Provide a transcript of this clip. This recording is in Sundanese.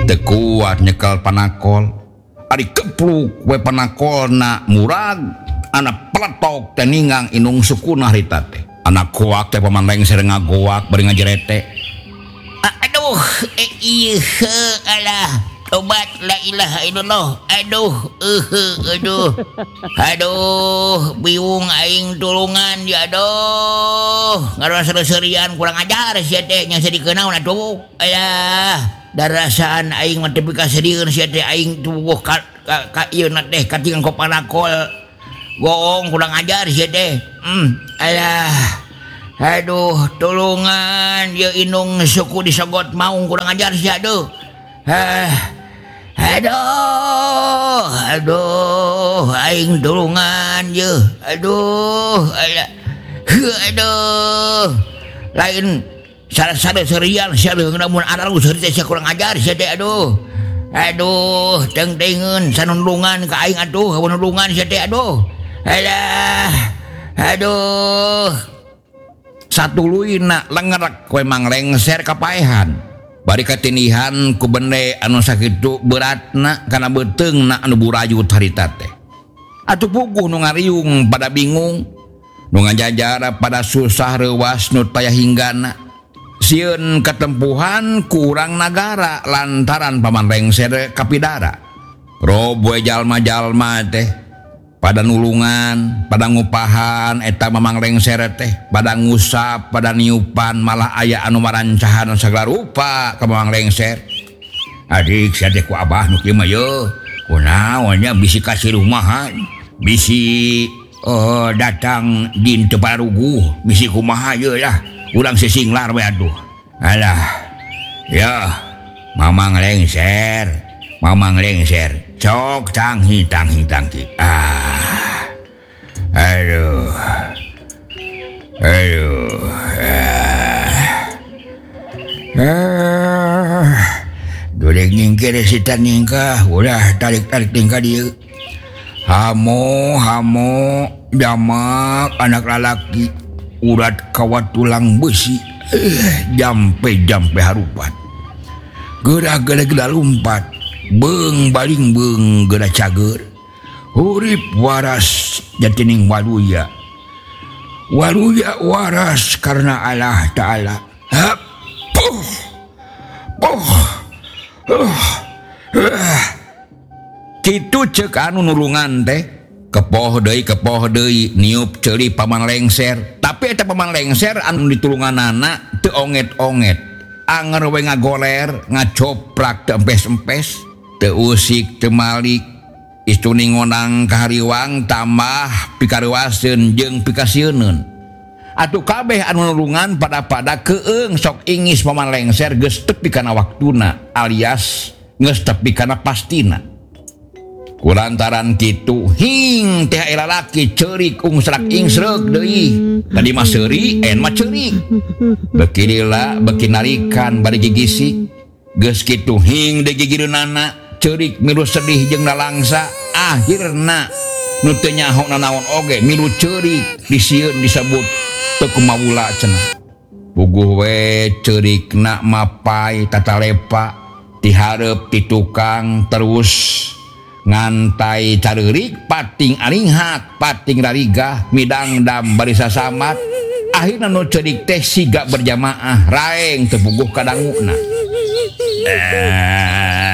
kuat nyekel panakol ari kepluk we panakolna murag anak peletok teh ningang inung sukuna harita teh anak goak teh pamandeng sere ngagoak bari ngajerete Aduh, iya alah tobat la ilaha illallah. Aduh, bingung aing tulungan ya aduh. Ngaran serian kurang ajar sia teh nya sadikenaon atuh. Alah, darasaan aing mah teu kaseureun sia teh aing tubuh ka ieu na teh katingan ko panakol. Goong kurang ajar sia teh. Alah. Aduh, tulungan ya inung suku disogot maung kurang ajar sia aduh. Aduh, aing tulungan ye. Aduh. Lain sada serian sia leungna mun aralu seuri teh kurang ajar sia teh aduh. Aduh, teng-tengeun sanundungan ka aing atuh, nundungan sia teh aduh. Aduh. Satuluina lengerak we manglengser kapaehan bari katinihan ku bende anu sakitu beratna kana beuteungna anu burayut harita teh atuh puguh nu ngariung pada bingung nu ngajajara pada susah reuas nu taya hinggana sieun katempuhan kurang nagara lantaran paman lengser kapidara rob we jalma-jalma teh pada nulungan, pada ngupahan eta mamang lengser teh, pada ngusap, pada niupan malah aya anu marancahan sagala rupa ka mamang lengser. Adik sia teh ku abah nu kieu mah yeuh. Kunaon nya bisi kasih rumahan, bisi datang di teu paruguh, bisi kumaha yeuh lah. Urang sisinglar we aduh. Alah. Ya, mamang lengser. Cok tanghi. Aduh. Dudek nyingkir sitan nyingkah, udah tarik tingkah dia. Hamo, jamak anak lalaki, urat kawat tulang besi, jampe harupat. Gerak-gerak lompat, beung baling beung geura cager. Urip waras jatining waluya. Waluya waras karena Allah Ta'ala. Kitu ceuk anu nulungan teh kepoh deui niup ceuli paman lengser. Tapi eta paman lengser anu ditulunganana teu onget-onget. Anger we ngagoler, ngacoprak teu empes-empes, teu usik teu malik, istuni ngonang kahariwang tambah pikareuaseun jeung pikasieunun. Atuh kabeh anu nulungan pada keung sok ingis paman lengser geus tepi kana waktuna alias geus tepi kana pastina. Kulantaran kitu hing teh lalaki ceurik ungsrak ingsreuk deui. Tadi mah seuri en mah ceurik. Beki lila beki narikan bari gigisi. Geus kitu hing deui gigireunana ceurik milu sedih jeung nalangsa. Akhirna nu teu nyahona naon oge milu ceurik disieun disebut teu kumaula cenah. Puguh we ceurikna mapai tatalepa ti hareup ti tukang terus ngantai careurik pating aringhak pating rarigah midang dam bari sasamat akhirna nu ceurik teh siga berjamaah raeng teu puguh kadanguna.